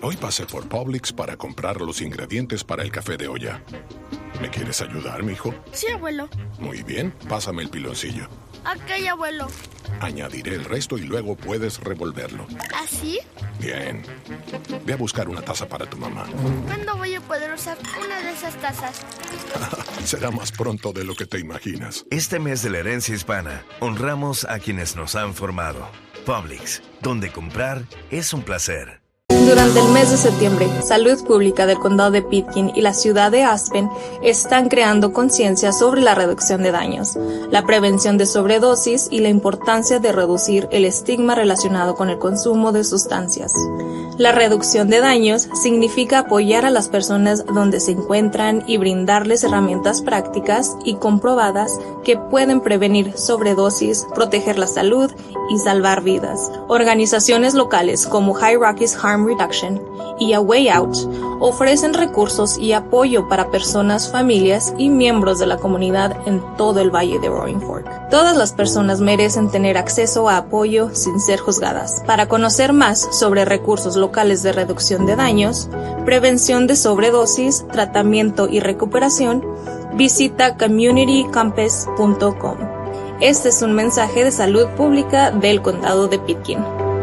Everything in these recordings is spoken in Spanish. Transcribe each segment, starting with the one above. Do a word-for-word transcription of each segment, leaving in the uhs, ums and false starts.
Hoy pasé por Publix para comprar los ingredientes para el café de olla. ¿Me quieres ayudar, mijo? Sí, abuelo. Muy bien, pásame el piloncillo. Ok, abuelo. Añadiré el resto y luego puedes revolverlo. ¿Así? Bien. Ve a buscar una taza para tu mamá. ¿Cuándo voy a poder usar una de esas tazas? Será más pronto de lo que te imaginas. Este mes de la herencia hispana, honramos a quienes nos han formado. Publix, donde comprar es un placer. Durante el mes de septiembre, Salud Pública del Condado de Pitkin y la ciudad de Aspen están creando conciencia sobre la reducción de daños, la prevención de sobredosis y la importancia de reducir el estigma relacionado con el consumo de sustancias. La reducción de daños significa apoyar a las personas donde se encuentran y brindarles herramientas prácticas y comprobadas que pueden prevenir sobredosis, proteger la salud y salvar vidas. Organizaciones locales como High Rockies Harm Reduction y A Way Out ofrecen recursos y apoyo para personas, familias y miembros de la comunidad en todo el Valle de Roaring Fork. Todas las personas merecen tener acceso a apoyo sin ser juzgadas. Para conocer más sobre recursos locales de reducción de daños, prevención de sobredosis, tratamiento y recuperación, visita community compass punto com. Este es un mensaje de salud pública del Condado de Pitkin.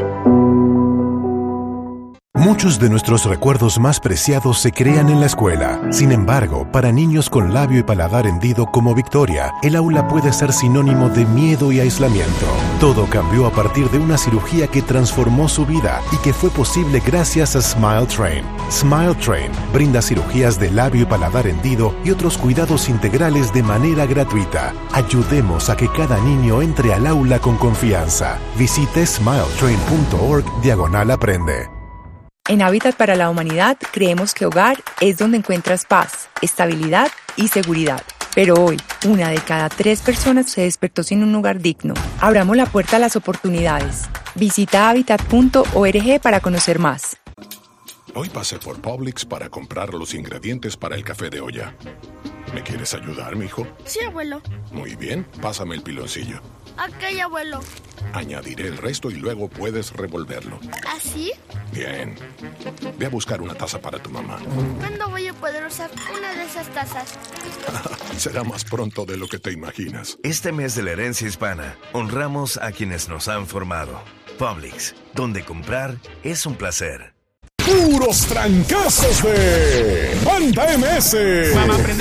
Muchos de nuestros recuerdos más preciados se crean en la escuela. Sin embargo, para niños con labio y paladar hendido como Victoria, el aula puede ser sinónimo de miedo y aislamiento. Todo cambió a partir de una cirugía que transformó su vida y que fue posible gracias a Smile Train. Smile Train brinda cirugías de labio y paladar hendido y otros cuidados integrales de manera gratuita. Ayudemos a que cada niño entre al aula con confianza. Visite smile train punto org diagonal aprende. En Hábitat para la Humanidad creemos que hogar es donde encuentras paz, estabilidad y seguridad. Pero hoy, una de cada tres personas se despertó sin un hogar digno. Abramos la puerta a las oportunidades. Visita hábitat punto org para conocer más. Hoy pasé por Publix para comprar los ingredientes para el café de olla. ¿Me quieres ayudar, mijo? Sí, abuelo. Muy bien, pásame el piloncillo. Ok, abuelo. Añadiré el resto y luego puedes revolverlo. ¿Así? Bien. Ve a buscar una taza para tu mamá. ¿Cuándo voy a poder usar una de esas tazas? Será más pronto de lo que te imaginas. Este mes de la herencia hispana, honramos a quienes nos han formado. Publix, donde comprar es un placer. Puros trancazos de Banda M S.